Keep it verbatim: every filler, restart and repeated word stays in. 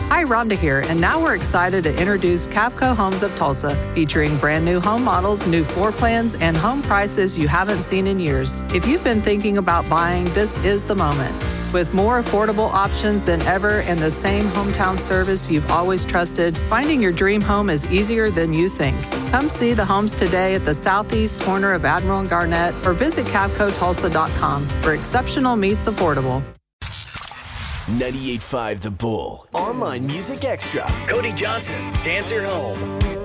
Hi, Rhonda here, and now we're excited to introduce Cavco Homes of Tulsa, featuring brand new home models, new floor plans, and home prices you haven't seen in years. If you've been thinking about buying, this is the moment. With more affordable options than ever and the same hometown service you've always trusted, finding your dream home is easier than you think. Come see the homes today at the southeast corner of Admiral and Garnett or visit Cavco Tulsa dot com, where exceptional meets affordable. ninety-eight point five The Bull. Online Music Extra. Cody Johnson, Dancer Home.